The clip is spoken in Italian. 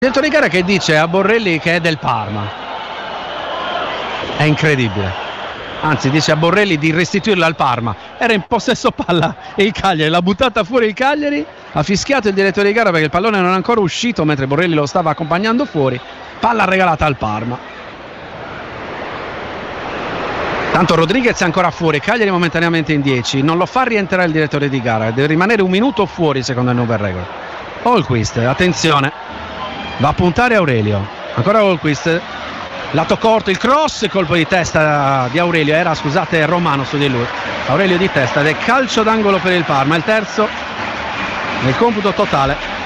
Direttore di gara che dice a Borrelli che è del Parma. È incredibile. Anzi, dice a Borrelli di restituirla al Parma. Era in possesso palla e il Cagliari l'ha buttata fuori. Il Cagliari ha fischiato il direttore di gara perché il pallone non è ancora uscito mentre Borrelli lo stava accompagnando fuori. Palla regalata al Parma. Tanto Rodriguez è ancora fuori, Cagliari momentaneamente in 10. Non lo fa rientrare il direttore di gara, deve rimanere un minuto fuori secondo le nuove regole. Holquist, attenzione, va a puntare Aurelio. Ancora Holquist, lato corto, il cross, colpo di testa di Aurelio. Era, scusate, Romano su di lui. Aurelio di testa ed è calcio d'angolo per il Parma, il terzo nel computo totale.